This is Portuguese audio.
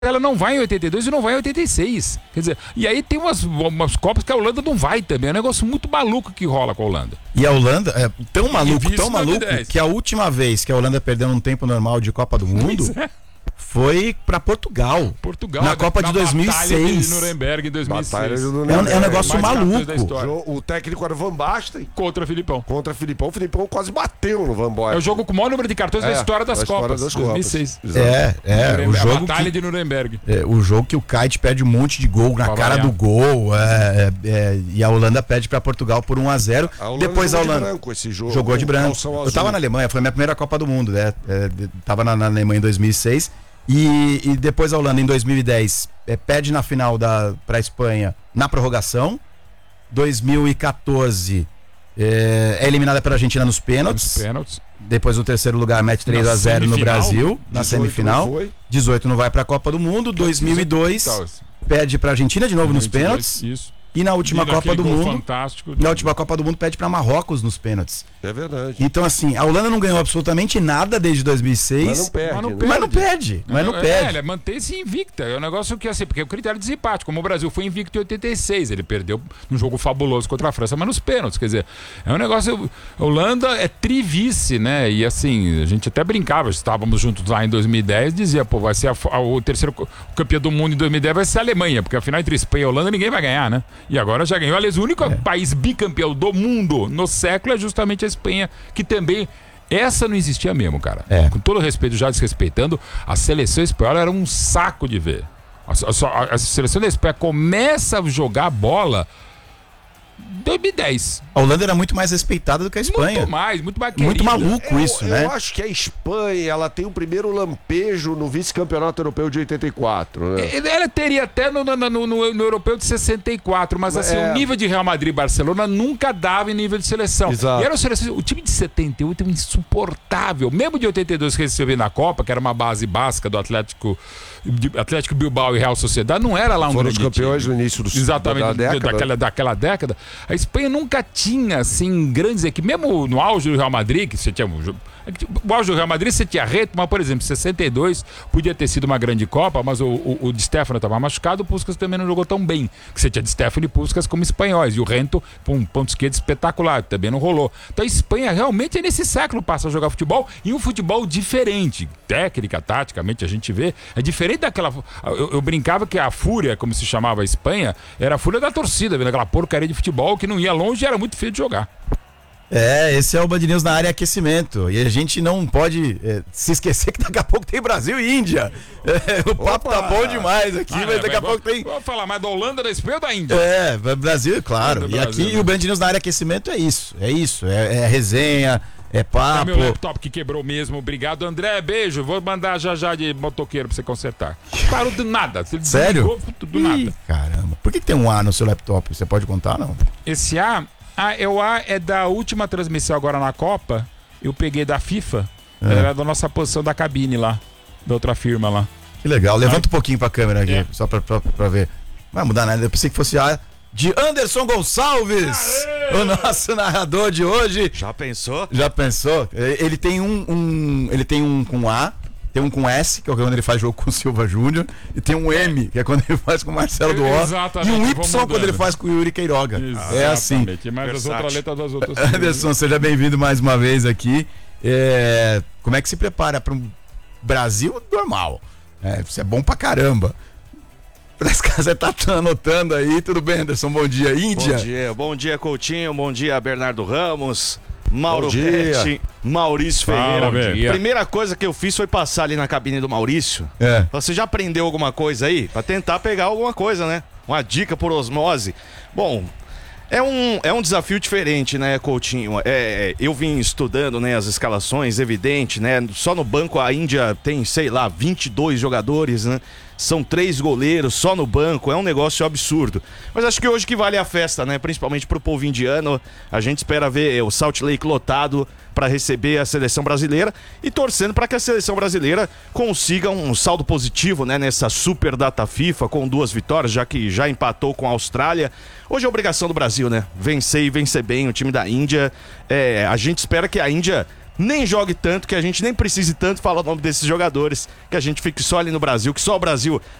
ela não vai em 82 e não vai em 86. Quer dizer, e aí tem umas Copas que a Holanda não vai também. É um negócio muito maluco que rola com a Holanda. E a Holanda é tão maluco, que a última vez que a Holanda perdeu num tempo normal de Copa do Mundo foi pra Portugal. Na Copa de 2006. Batalha de Nuremberg em 2006. É um negócio maluco. O técnico era o Van Basten. Contra o Filipão. O Filipão quase bateu no Van Basten. É o jogo com o maior número de cartões da história das Copas. 2006. O jogo a Batalha de Nuremberg. O jogo que o Kite pede um monte de gol na cara do gol. E a Holanda pede pra Portugal por 1-0. Depois a Holanda jogou de branco. Eu tava na Alemanha, foi a minha primeira Copa do Mundo, né? Tava na Alemanha em 2006. E depois a Holanda em 2010 perde na final pra Espanha na prorrogação. 2014 é eliminada pela Argentina nos pênaltis. Depois no terceiro lugar mete 3-0 no Brasil, na semifinal. 18 não vai pra Copa do Mundo. 2002 perde pra Argentina de novo nos pênaltis. Isso. E na última Copa do Mundo, fantástico. na última Copa do Mundo pede pra Marrocos nos pênaltis. É verdade. Então assim, a Holanda não ganhou absolutamente nada desde 2006. Mas não perde. Ela mantém-se invicta. É um negócio que assim, porque é o critério de desempate. Como o Brasil foi invicto em 86, ele perdeu num jogo fabuloso contra a França, mas nos pênaltis. Quer dizer, é um negócio. A Holanda é trivice, né? E assim, a gente até brincava, estávamos juntos lá em 2010, dizia, pô, vai ser o terceiro campeão do mundo em 2010 vai ser a Alemanha, porque afinal entre Espanha e Holanda ninguém vai ganhar, né? E agora já ganhou. Aliás, o único país bicampeão do mundo no século é justamente a Espanha, que também. Essa não existia mesmo, cara. Com todo respeito, já desrespeitando, a seleção espanhola era um saco de ver. A seleção da Espanha começa a jogar bola em 2010. A Holanda era muito mais respeitada do que a Espanha. Muito mais querida. Muito maluco isso, né? Eu acho que a Espanha, ela tem o primeiro lampejo no vice-campeonato europeu de 84, né? Ela teria até no europeu de 64, mas assim, o nível de Real Madrid e Barcelona nunca dava em nível de seleção. Exato. E era o time de 78 insuportável. Mesmo de 82 que recebeu na Copa, que era uma base básica do Atlético Bilbao e Real Sociedade, não era lá um grande time. Foram os campeões no início daquela década. A Espanha nunca tinha, assim, grandes equipes. Mesmo no auge do Real Madrid, que você tinha... O auge do Real Madrid você tinha Reto, mas, por exemplo, 62 podia ter sido uma grande Copa, mas o Di Stefano estava machucado, o Puskás também não jogou tão bem. Que você tinha Di Stefano e Puskás como espanhóis. E o Rento, um ponto esquerdo espetacular, também não rolou. Então a Espanha realmente nesse século passa a jogar futebol, e um futebol diferente. Técnica, taticamente, a gente vê. É diferente daquela... Eu brincava que a fúria, como se chamava a Espanha, era a fúria da torcida, vendo aquela porcaria de futebol que não ia longe e era muito feio de jogar. Esse é o Band News na área aquecimento. E a gente não pode se esquecer que daqui a pouco tem Brasil e Índia. O papo tá bom demais aqui, mas daqui a pouco tem... Vou falar mais da Holanda, da Espanha ou da Índia? Brasil, claro. E aqui o Band News na área aquecimento é isso. É resenha, é papo. É meu laptop que quebrou mesmo. Obrigado, André. Beijo. Vou mandar já de motoqueiro pra você consertar. Parou do nada. Sério? Do nada. Caramba. Por que tem um A no seu laptop? Você pode contar, não? Esse A... o A é da última transmissão agora na Copa. Eu peguei da FIFA. Era da nossa posição da cabine lá. Da outra firma lá. Que legal. Levanta um pouquinho pra câmera aqui, só pra ver. Não vai mudar nada. Eu pensei que fosse A de Anderson Gonçalves, o nosso narrador de hoje. Já pensou? Ele tem ele tem um com A. Tem um com S, que é quando ele faz jogo com o Silva Júnior. E tem um M, que é quando ele faz com o Marcelo Duó. E um Y, quando ele faz com o Yuri Queiroga. É assim. Mas as outras letras das outras. Anderson, seja bem-vindo mais uma vez aqui. Como é que se prepara para um Brasil normal? Isso é bom pra caramba. Parece que você tá anotando aí. Tudo bem, Anderson? Bom dia, Índia. Bom dia, Coutinho. Bom dia, Bernardo Ramos. Mauro Betti, Maurício Ferreira. Primeira coisa que eu fiz foi passar ali na cabine do Maurício. Você já aprendeu alguma coisa aí? Pra tentar pegar alguma coisa, né? Uma dica por osmose. Bom, é um desafio diferente, né, Coutinho? Eu vim estudando, né, as escalações, evidente, né? Só no banco a Índia tem, 22 jogadores, né? São 3 goleiros só no banco, é um negócio absurdo. Mas acho que hoje que vale a festa, né? Principalmente pro povo indiano. A gente espera ver o Salt Lake lotado para receber a seleção brasileira e torcendo para que a seleção brasileira consiga um saldo positivo, né? Nessa super data FIFA com 2 vitórias, já que já empatou com a Austrália. Hoje é obrigação do Brasil, né? Vencer e vencer bem o time da Índia. A gente espera que a Índia nem jogue tanto, que a gente nem precise tanto falar o nome desses jogadores, que a gente fique só ali no Brasil, que só o Brasil